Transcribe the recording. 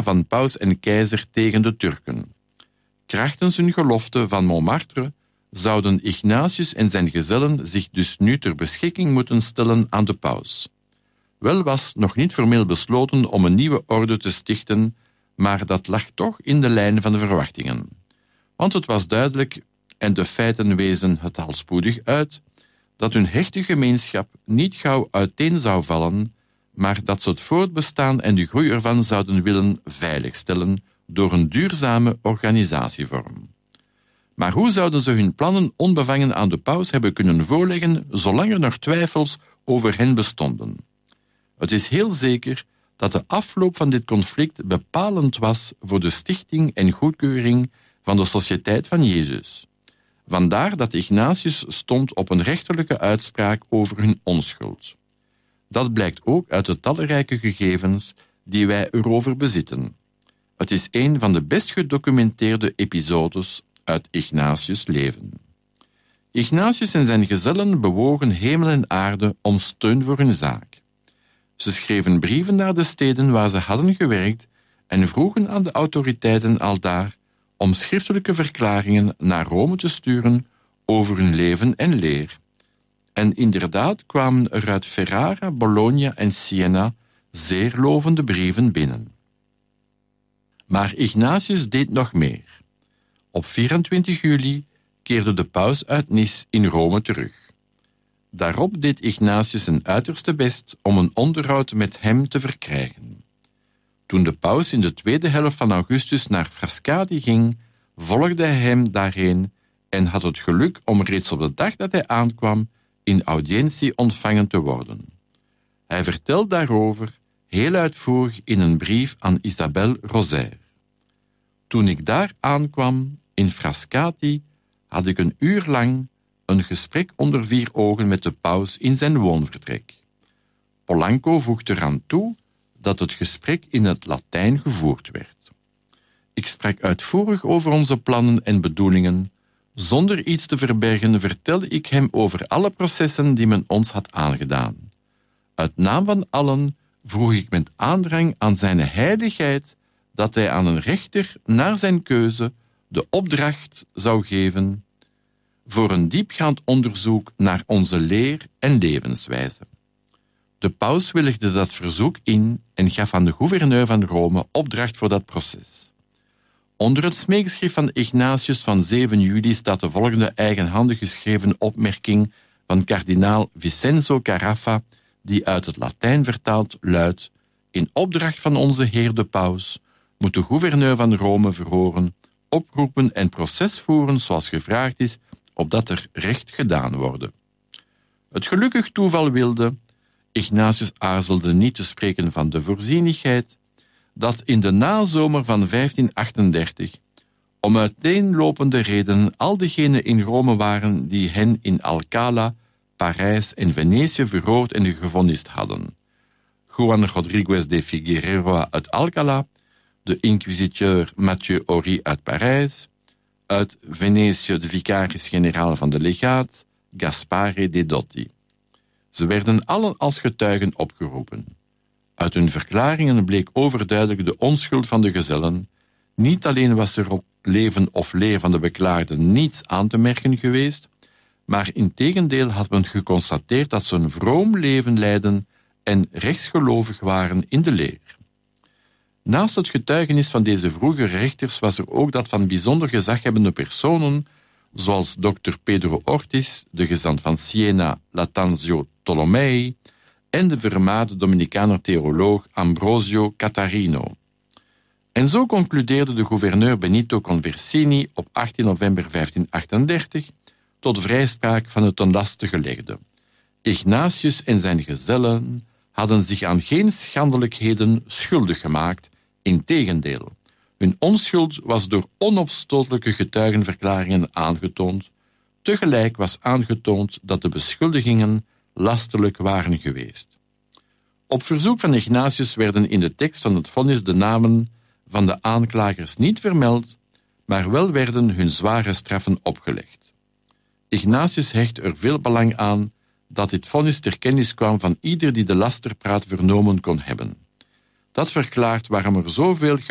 van paus en keizer tegen de Turken. Krachtens hun gelofte van Montmartre zouden Ignatius en zijn gezellen zich dus nu ter beschikking moeten stellen aan de paus. Wel was nog niet formeel besloten om een nieuwe orde te stichten, maar dat lag toch in de lijn van de verwachtingen. Want het was duidelijk, en de feiten wezen het al spoedig uit, dat hun hechte gemeenschap niet gauw uiteen zou vallen, maar dat ze het voortbestaan en de groei ervan zouden willen veiligstellen door een duurzame organisatievorm. Maar hoe zouden ze hun plannen onbevangen aan de paus hebben kunnen voorleggen, zolang er nog twijfels over hen bestonden? Het is heel zeker dat de afloop van dit conflict bepalend was voor de stichting en goedkeuring van de Sociëteit van Jezus. Vandaar dat Ignatius stond op een rechterlijke uitspraak over hun onschuld. Dat blijkt ook uit de talrijke gegevens die wij erover bezitten. Het is een van de best gedocumenteerde episodes uit Ignatius' leven. Ignatius en zijn gezellen bewogen hemel en aarde om steun voor hun zaak. Ze schreven brieven naar de steden waar ze hadden gewerkt en vroegen aan de autoriteiten aldaar om schriftelijke verklaringen naar Rome te sturen over hun leven en leer. En inderdaad kwamen er uit Ferrara, Bologna en Siena zeer lovende brieven binnen. Maar Ignatius deed nog meer. Op 24 juli keerde de paus uit Nice in Rome terug. Daarop deed Ignatius zijn uiterste best om een onderhoud met hem te verkrijgen. Toen de paus in de tweede helft van augustus naar Frascati ging, volgde hij hem daarheen en had het geluk om reeds op de dag dat hij aankwam in audiëntie ontvangen te worden. Hij vertelt daarover heel uitvoerig in een brief aan Isabelle Rosaire. Toen ik daar aankwam, in Frascati, had ik een uur lang een gesprek onder 4 ogen met de paus in zijn woonvertrek. Polanco voegt eraan toe dat het gesprek in het Latijn gevoerd werd. Ik sprak uitvoerig over onze plannen en bedoelingen. Zonder iets te verbergen vertelde ik hem over alle processen die men ons had aangedaan. Uit naam van allen vroeg ik met aandrang aan zijn heiligheid dat hij aan een rechter naar zijn keuze de opdracht zou geven voor een diepgaand onderzoek naar onze leer en levenswijze. De paus willigde dat verzoek in en gaf aan de gouverneur van Rome opdracht voor dat proces. Onder het smeekschrift van Ignatius van 7 juli staat de volgende eigenhandig geschreven opmerking van kardinaal Vincenzo Carafa, die uit het Latijn vertaald luidt: in opdracht van onze Heer de Paus moet de gouverneur van Rome verhoren, oproepen en proces voeren zoals gevraagd is, opdat er recht gedaan worden. Het gelukkig toeval wilde, Ignatius aarzelde niet te spreken van de voorzienigheid, dat in de nazomer van 1538, om uiteenlopende redenen, al diegenen in Rome waren die hen in Alcala, Parijs en Venetië verhoord en gevonnist hadden. Juan Rodriguez de Figueroa uit Alcala, de inquisiteur Mathieu Horry uit Parijs, uit Venetië de vicaris-generaal van de legaat, Gaspare de Dotti. Ze werden allen als getuigen opgeroepen. Uit hun verklaringen bleek overduidelijk de onschuld van de gezellen. Niet alleen was er op leven of leer van de beklaagden niets aan te merken geweest, maar integendeel had men geconstateerd dat ze een vroom leven leidden en rechtsgelovig waren in de leer. Naast het getuigenis van deze vroegere rechters was er ook dat van bijzonder gezaghebbende personen, zoals dokter Pedro Ortiz, de gezant van Siena, Lattanzio Tolomei, en de vermaarde Dominicaner theoloog Ambrosio Catarino. En zo concludeerde de gouverneur Benito Conversini op 18 november 1538 tot vrijspraak van het ten laste gelegde. Ignatius en zijn gezellen hadden zich aan geen schandelijkheden schuldig gemaakt, integendeel. Hun onschuld was door onopstotelijke getuigenverklaringen aangetoond. Tegelijk was aangetoond dat de beschuldigingen lasterlijk waren geweest. Op verzoek van Ignatius werden in de tekst van het vonnis de namen van de aanklagers niet vermeld, maar wel werden hun zware straffen opgelegd. Ignatius hecht er veel belang aan dat dit vonnis ter kennis kwam van ieder die de lasterpraat vernomen kon hebben. Dat verklaart waarom er zoveel